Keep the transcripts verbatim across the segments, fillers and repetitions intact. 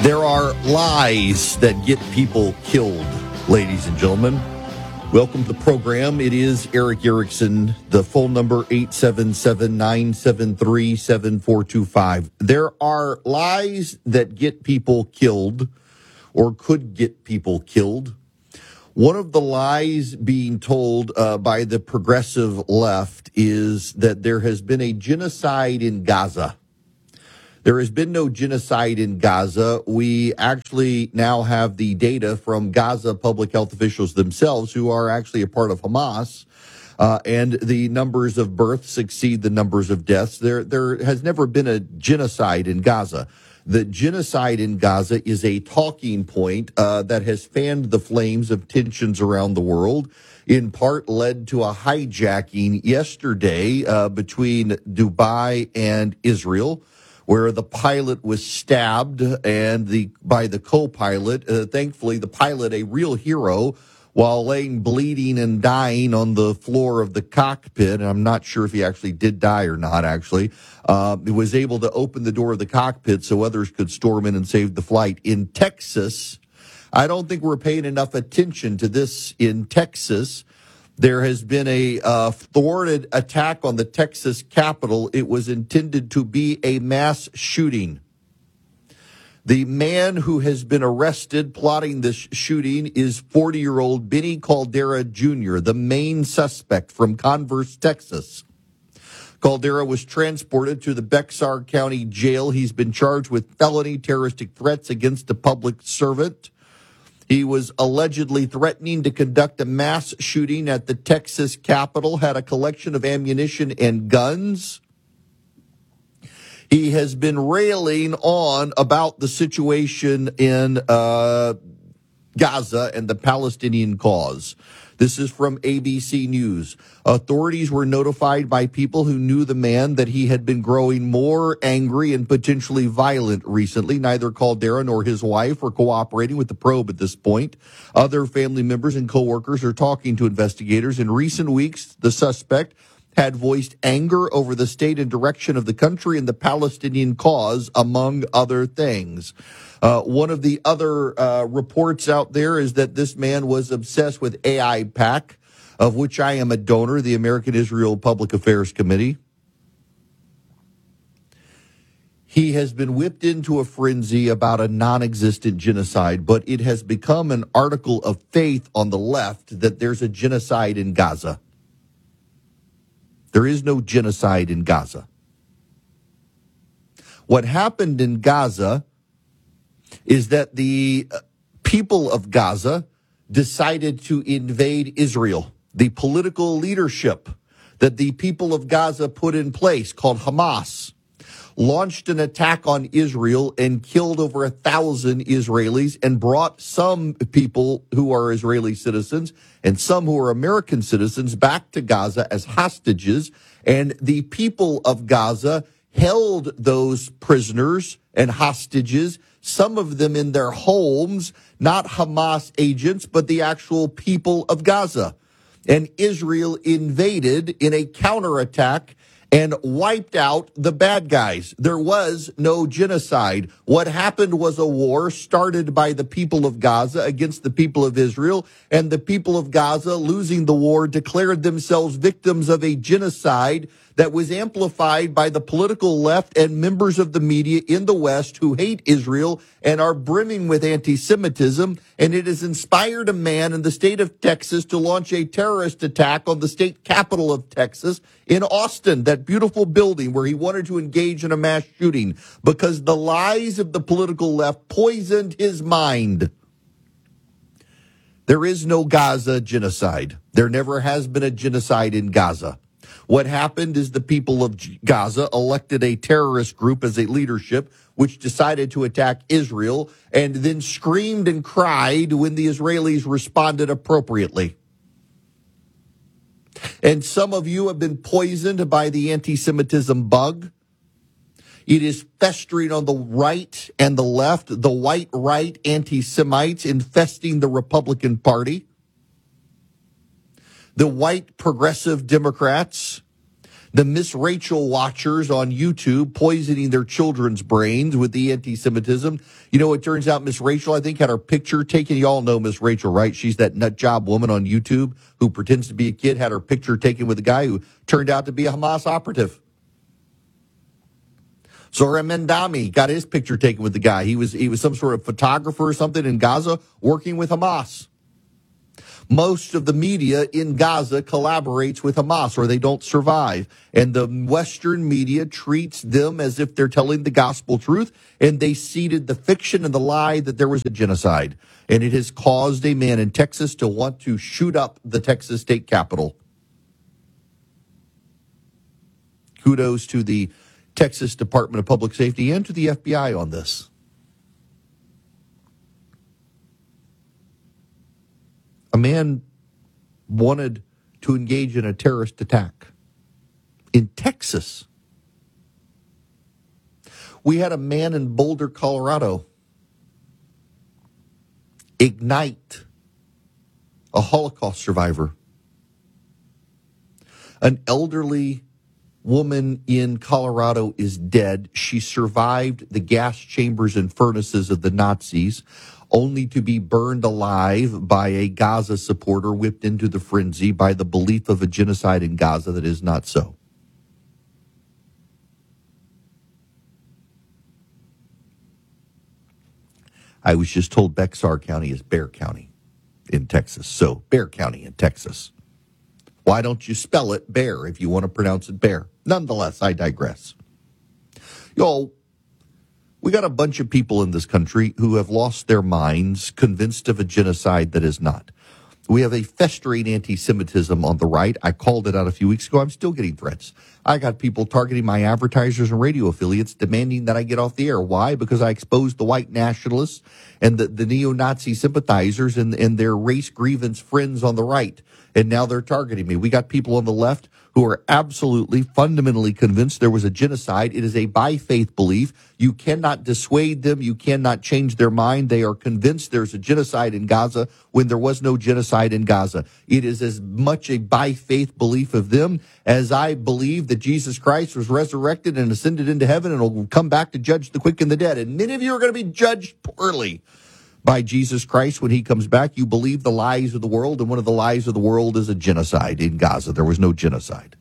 There are lies that get people killed, ladies and gentlemen. Welcome to the program. It is Erick Erickson. The phone number, eight seven seven, nine seven three, seven four two five. There are lies that get people killed or could get people killed. One of the lies being told uh, by the progressive left is that there has been a genocide in Gaza. There has been no genocide in Gaza. We actually now have the data from Gaza public health officials themselves, who are actually a part of Hamas, uh, and the numbers of births exceed the numbers of deaths. There, there has never been a genocide in Gaza. The genocide in Gaza is a talking point uh, that has fanned the flames of tensions around the world, in part led to a hijacking yesterday uh, between Dubai and Israel, where the pilot was stabbed and the by the co-pilot. Uh, thankfully, the pilot, a real hero, while laying bleeding and dying on the floor of the cockpit, and I'm not sure if he actually did die or not, actually, uh, was able to open the door of the cockpit so others could storm in and save the flight. In Texas, I don't think we're paying enough attention to this in Texas. There has been a uh, thwarted attack on the Texas Capitol. It was intended to be a mass shooting. The man who has been arrested plotting this shooting is forty-year-old Benny Caldera Junior, the main suspect from Converse, Texas. Caldera was transported to the Bexar County Jail. He's been charged with felony terroristic threats against a public servant. He was allegedly threatening to conduct a mass shooting at the Texas Capitol, had a collection of ammunition and guns. He has been railing on about the situation in uh, Gaza and the Palestinian cause. This is from A B C News. Authorities were notified by people who knew the man that he had been growing more angry and potentially violent recently. Neither Caldera nor his wife were cooperating with the probe at this point. Other family members and coworkers are talking to investigators. In recent weeks, the suspect had voiced anger over the state and direction of the country and the Palestinian cause, among other things. Uh, one of the other uh, reports out there is that this man was obsessed with A I PAC, of which I am a donor, the American Israel Public Affairs Committee. He has been whipped into a frenzy about a non-existent genocide, but it has become an article of faith on the left that there's a genocide in Gaza. There is no genocide in Gaza. What happened in Gaza is that the people of Gaza decided to invade Israel. The political leadership that the people of Gaza put in place, called Hamas, launched an attack on Israel and killed over a thousand Israelis and brought some people who are Israeli citizens and some who are American citizens back to Gaza as hostages. And the people of Gaza held those prisoners and hostages, some of them in their homes, not Hamas agents, but the actual people of Gaza. And Israel invaded in a counterattack and wiped out the bad guys. There was no genocide. What happened was a war started by the people of Gaza against the people of Israel, and the people of Gaza, losing the war, declared themselves victims of a genocide that was amplified by the political left and members of the media in the West who hate Israel and are brimming with anti-Semitism. And it has inspired a man in the state of Texas to launch a terrorist attack on the state capital of Texas in Austin, that beautiful building where he wanted to engage in a mass shooting because the lies of the political left poisoned his mind. There is no Gaza genocide. There never has been a genocide in Gaza. What happened is the people of Gaza elected a terrorist group as a leadership, which decided to attack Israel and then screamed and cried when the Israelis responded appropriately. And some of you have been poisoned by the anti-Semitism bug. It is festering on the right and the left, the white right anti-Semites infesting the Republican Party. The white progressive Democrats, The Miss Rachel watchers on YouTube poisoning their children's brains with the anti-Semitism. You know, it turns out Miss Rachel, I think, had her picture taken. You all know Miss Rachel, right? She's that nut job woman on YouTube who pretends to be a kid, had her picture taken with a guy who turned out to be a Hamas operative. Zohran Mendami got his picture taken with the guy. He was he was some sort of photographer or something in Gaza working with Hamas. Most of the media in Gaza collaborates with Hamas or they don't survive. And the Western media treats them as if they're telling the gospel truth, and they seeded the fiction and the lie that there was a genocide. And it has caused a man in Texas to want to shoot up the Texas state capitol. Kudos to the Texas Department of Public Safety and to the F B I on this. A man wanted to engage in a terrorist attack in Texas. We had a man in Boulder, Colorado, ignite a Holocaust survivor. An elderly woman in Colorado is dead. She survived the gas chambers and furnaces of the Nazis, only to be burned alive by a Gaza supporter whipped into the frenzy by the belief of a genocide in Gaza that is not so. I was just told Bexar County is Bexar County in Texas. So, Bexar County in Texas. Why don't you spell it bear if you want to pronounce it bear? Nonetheless, I digress. Y'all, we got a bunch of people in this country who have lost their minds, convinced of a genocide that is not. We have a festering anti-Semitism on the right. I called it out a few weeks ago. I'm still getting threats. I got people targeting my advertisers and radio affiliates demanding that I get off the air. Why? Because I exposed the white nationalists and the, the neo-Nazi sympathizers and, and their race grievance friends on the right. And now they're targeting me. We got people on the left who are absolutely, fundamentally convinced there was a genocide. It is a by faith belief. You cannot dissuade them. You cannot change their mind. They are convinced there's a genocide in Gaza when there was no genocide in Gaza. It is as much a by faith belief of them as I believe that Jesus Christ was resurrected and ascended into heaven and will come back to judge the quick and the dead. And many of you are going to be judged poorly by Jesus Christ when he comes back. You believe the lies of the world, and one of the lies of the world is a genocide in Gaza. There was no genocide.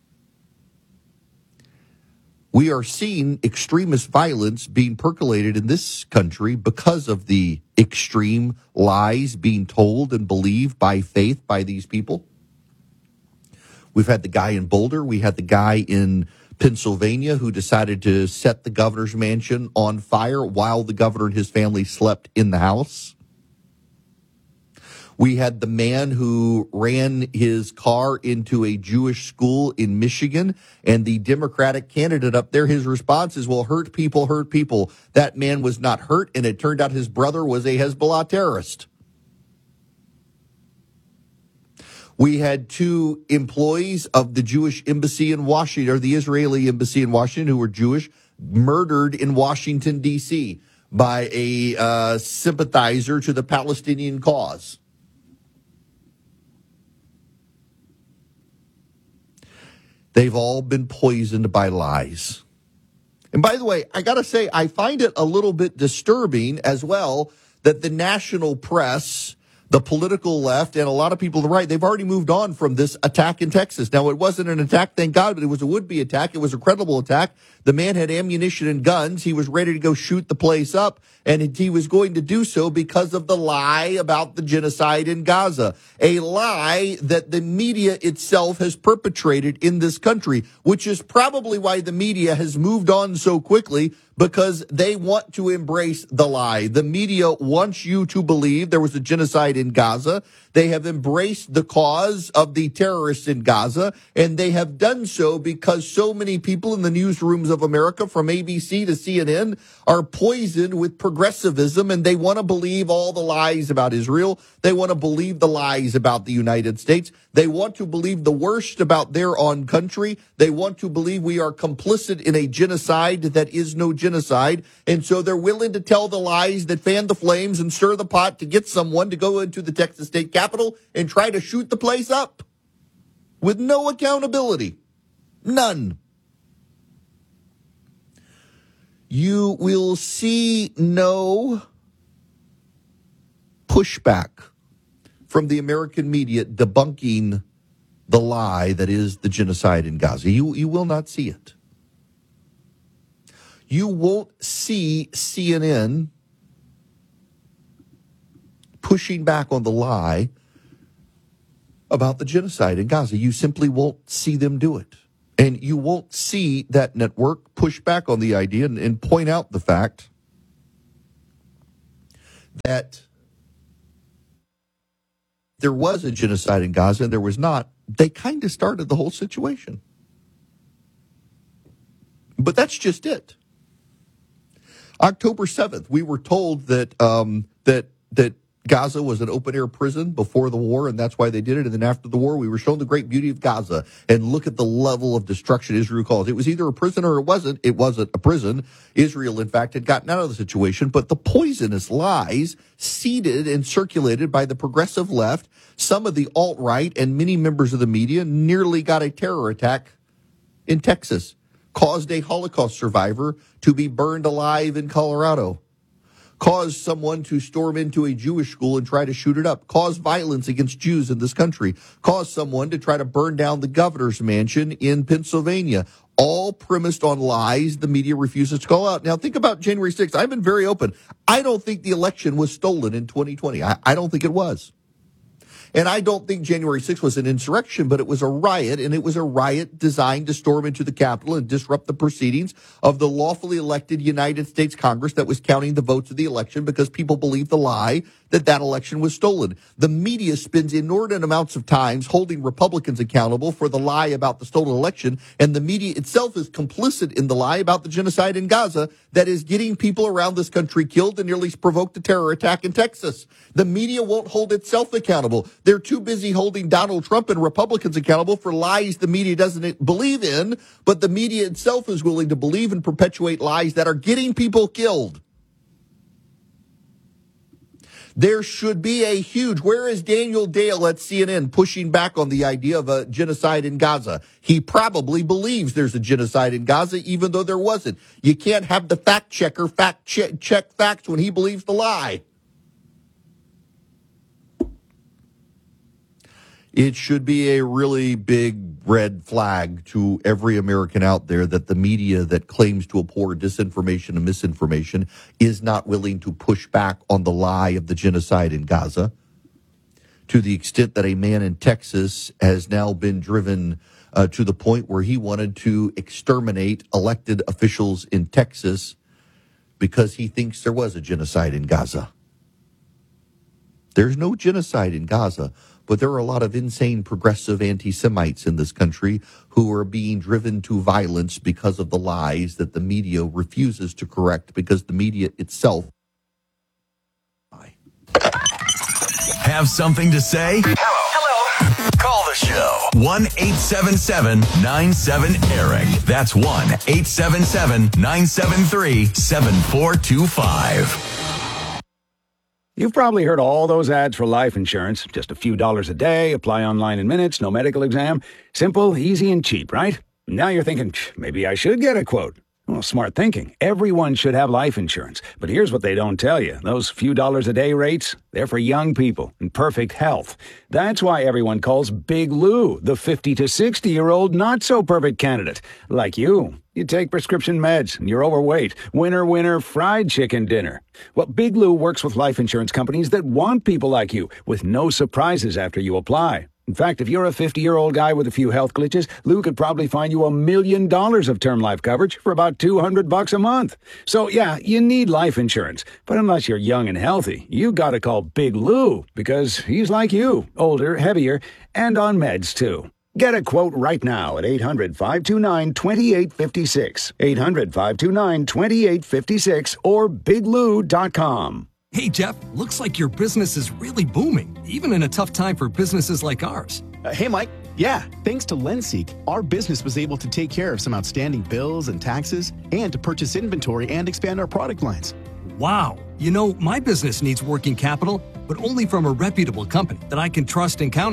We are seeing extremist violence being percolated in this country because of the extreme lies being told and believed by faith by these people. We've had the guy in Boulder. We had the guy in Pennsylvania who decided to set the governor's mansion on fire while the governor and his family slept in the house. We had the man who ran his car into a Jewish school in Michigan, and the Democratic candidate up there, his response is, well, hurt people, hurt people. That man was not hurt, and it turned out his brother was a Hezbollah terrorist. We had two employees of the Jewish embassy in Washington, or the Israeli embassy in Washington, who were Jewish, murdered in Washington, D C by a uh, sympathizer to the Palestinian cause. They've all been poisoned by lies. And by the way, I got to say, I find it a little bit disturbing as well that the national press, the political left, and a lot of people on the right, they've already moved on from this attack in Texas. Now, it wasn't an attack, thank God, but it was a would-be attack. It was a credible attack. The man had ammunition and guns. He was ready to go shoot the place up, and he was going to do so because of the lie about the genocide in Gaza, a lie that the media itself has perpetrated in this country, which is probably why the media has moved on so quickly, because they want to embrace the lie. The media wants you to believe there was a genocide in Gaza. They have embraced the cause of the terrorists in Gaza, and they have done so because so many people in the newsrooms of America, from A B C to C N N, are poisoned with progressivism, and they want to believe all the lies about Israel. They want to believe the lies about the United States. They want to believe the worst about their own country. They want to believe we are complicit in a genocide that is no genocide. And so they're willing to tell the lies that fan the flames and stir the pot to get someone to go into the Texas state capitol and try to shoot the place up with no accountability. None. You will see no pushback from the American media debunking the lie that is the genocide in Gaza. You, you will not see it. You won't see C N N pushing back on the lie about the genocide in Gaza. You simply won't see them do it. And you won't see that network push back on the idea and, and point out the fact that there was a genocide in Gaza and there was not. They kind of started the whole situation. But that's just it. October seventh, we were told that um, that that Gaza was an open-air prison before the war, and that's why they did it. And then after the war, we were shown the great beauty of Gaza. And look at the level of destruction Israel caused. It was either a prison or it wasn't. It wasn't a prison. Israel, in fact, had gotten out of the situation. But the poisonous lies seeded and circulated by the progressive left, some of the alt-right, and many members of the media nearly got a terror attack in Texas, caused a Holocaust survivor to be burned alive in Colorado, caused someone to storm into a Jewish school and try to shoot it up, caused violence against Jews in this country, caused someone to try to burn down the governor's mansion in Pennsylvania, all premised on lies the media refuses to call out. Now, think about January sixth. I've been very open. I don't think the election was stolen in twenty twenty. I, I don't think it was. And I don't think January sixth was an insurrection, but it was a riot, and it was a riot designed to storm into the Capitol and disrupt the proceedings of the lawfully elected United States Congress that was counting the votes of the election because people believed the lie that that election was stolen. The media spends inordinate amounts of time holding Republicans accountable for the lie about the stolen election, and the media itself is complicit in the lie about the genocide in Gaza that is getting people around this country killed and nearly provoked a terror attack in Texas. The media won't hold itself accountable. They're too busy holding Donald Trump and Republicans accountable for lies the media doesn't believe in, but the media itself is willing to believe and perpetuate lies that are getting people killed. There should be a huge, where is Daniel Dale at C N N pushing back on the idea of a genocide in Gaza? He probably believes there's a genocide in Gaza, even though there wasn't. You can't have the fact checker fact check, check facts when he believes the lie. It should be a really big red flag to every American out there that the media that claims to abhor disinformation and misinformation is not willing to push back on the lie of the genocide in Gaza, to the extent that a man in Texas has now been driven uh, to the point where he wanted to exterminate elected officials in Texas because he thinks there was a genocide in Gaza. There's no genocide in Gaza. But there are a lot of insane progressive anti-Semites in this country who are being driven to violence because of the lies that the media refuses to correct because the media itself. Have something to say? Hello. Hello. Call the show. one eight seven seven nine seven Eric. That's one eight seven seven nine seven three seven four two five. You've probably heard all those ads for life insurance. Just a few dollars a day, apply online in minutes, no medical exam. Simple, easy, and cheap, right? Now you're thinking, maybe I should get a quote. Well, smart thinking. Everyone should have life insurance. But here's what they don't tell you. Those few dollars a day rates, they're for young people in perfect health. That's why everyone calls Big Lou the fifty to sixty-year-old not-so-perfect candidate. Like you. You take prescription meds, and you're overweight. Winner, winner, fried chicken dinner. Well, Big Lou works with life insurance companies that want people like you, with no surprises after you apply. In fact, if you're a fifty-year-old guy with a few health glitches, Lou could probably find you a million dollars of term life coverage for about two hundred bucks a month. So, yeah, you need life insurance. But unless you're young and healthy, you gotta call Big Lou, because he's like you, older, heavier, and on meds, too. Get a quote right now at eight hundred, five two nine, two eight five six, eight hundred, five two nine, two eight five six, or big lou dot com. Hey, Jeff, looks like your business is really booming, even in a tough time for businesses like ours. Uh, hey, Mike. Yeah, thanks to Lenseek, our business was able to take care of some outstanding bills and taxes and to purchase inventory and expand our product lines. Wow. You know, my business needs working capital, but only from a reputable company that I can trust and count on.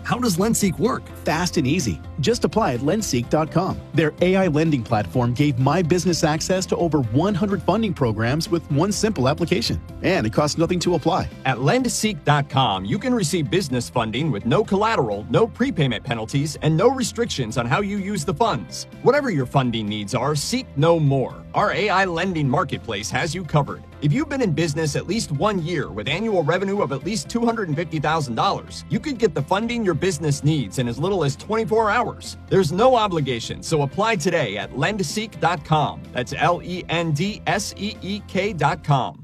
How does Lenseek work? Fast and easy. Just apply at lenseek dot com. Their A I lending platform gave my business access to over one hundred funding programs with one simple application. And it costs nothing to apply. At lenseek dot com, you can receive business funding with no collateral, no prepayment penalties, and no restrictions on how you use the funds. Whatever your funding needs are, seek no more. Our A I lending marketplace has you covered. If you've been in business at least one year with annual revenue of at least two hundred fifty thousand dollars, you could get the funding your business needs in as little as twenty-four hours. There's no obligation, so apply today at lenseek dot com. That's L E N D S E E K dot com.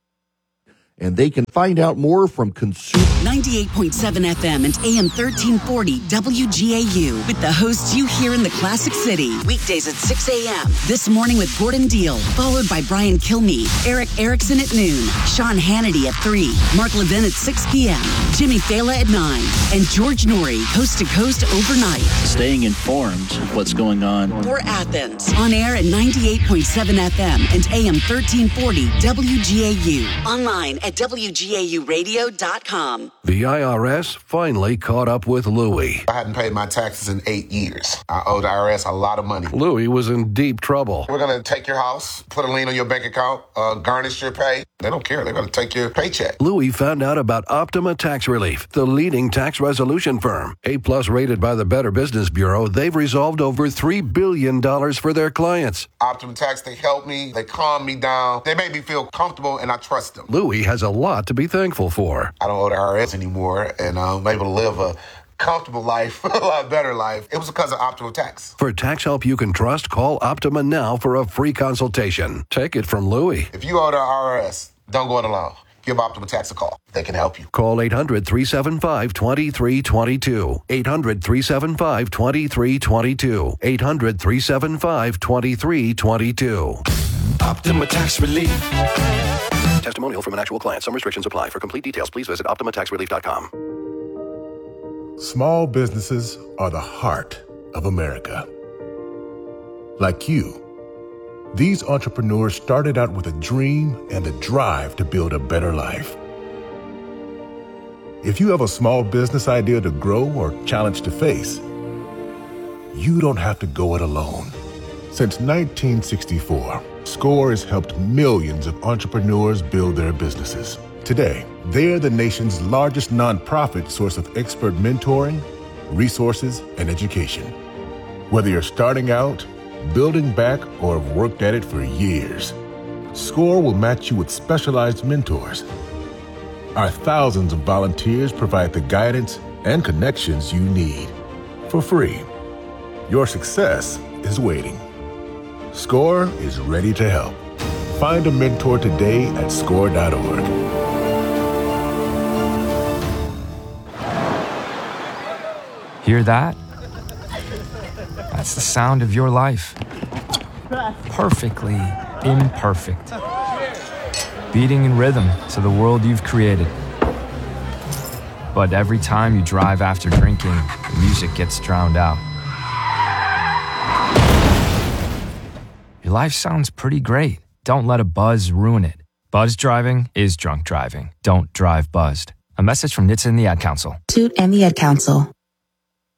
And they can find out more from consumer. ninety-eight point seven F M and A M thirteen forty W G A U with the hosts you hear in the Classic City. Weekdays at six a.m. This morning with Gordon Deal, followed by Brian Kilmeade, Eric Erickson at noon, Sean Hannity at three, Mark Levin at six p.m., Jimmy Fela at nine, and George Norrie, coast to coast overnight. Staying informed of what's going on. For Athens, on air at ninety-eight point seven F M and A M thirteen forty W G A U. Online at W G A U radio dot com. The I R S finally caught up with Louie. I hadn't paid my taxes in eight years. I owed the I R S a lot of money. Louie was in deep trouble. We're going to take your house, put a lien on your bank account, uh, garnish your pay. They don't care. They're going to take your paycheck. Louie found out about Optima Tax Relief, the leading tax resolution firm. A-plus rated by the Better Business Bureau, they've resolved over three billion dollars for their clients. Optima Tax, they helped me. They calmed me down. They made me feel comfortable, and I trust them. Louie has a lot to be thankful for. I don't owe the I R S anymore, and I'm able to live a comfortable life, a lot better life. It was because of Optima Tax. For tax help you can trust, call Optima now for a free consultation. Take it from Louie. If you owe the I R S, don't go it alone. Give Optima Tax a call. They can help you. Call eight hundred, three seven five, two three two two. eight hundred, three seven five, two three two two. eight hundred, three seven five, two three two two. Optima Tax Relief. Testimonial from an actual client. Some restrictions apply. For complete details, please visit optima tax relief dot com. Small businesses are the heart of America. Like you, these entrepreneurs started out with a dream and a drive to build a better life. If you have a small business idea to grow or challenge to face, you don't have to go it alone. Since nineteen sixty-four, SCORE has helped millions of entrepreneurs build their businesses. Today, they're the nation's largest nonprofit source of expert mentoring, resources, and education. Whether you're starting out, building back, or have worked at it for years, SCORE will match you with specialized mentors. Our thousands of volunteers provide the guidance and connections you need for free. Your success is waiting. SCORE is ready to help. Find a mentor today at score dot org. Hear that? That's the sound of your life. Perfectly imperfect. Beating in rhythm to the world you've created. But every time you drive after drinking, the music gets drowned out. Your life sounds pretty great. Don't let a buzz ruin it. Buzz driving is drunk driving. Don't drive buzzed. A message from N H T S A and the Ad Council. Toot and the Ad Council.